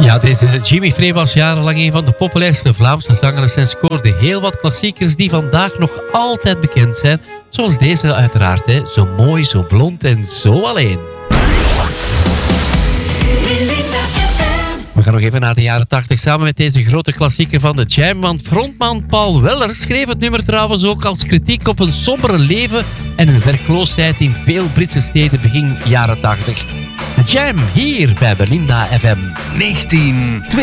Ja, deze Jimmy Frey was jarenlang een van de populairste Vlaamse zangers en scoorde heel wat klassiekers die vandaag nog altijd bekend zijn. Zoals deze uiteraard, hè. Zo mooi, zo blond en zo alleen. We gaan nog even naar de jaren 80 samen met deze grote klassieker van de Jam. Want frontman Paul Weller schreef het nummer trouwens ook als kritiek op een sombere leven en een werkloosheid in veel Britse steden begin jaren 80. De Jam hier bij Belinda FM. 19